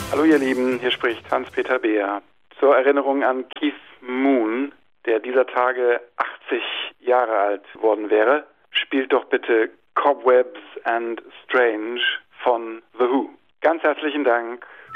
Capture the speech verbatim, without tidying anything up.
Hallo ihr Lieben, hier spricht Hans-Peter Beer. Zur Erinnerung an Keith Moon, der dieser Tage achtzig Jahre alt worden wäre, spielt doch bitte Cobwebs and Strange von The Who. Ganz herzlichen Dank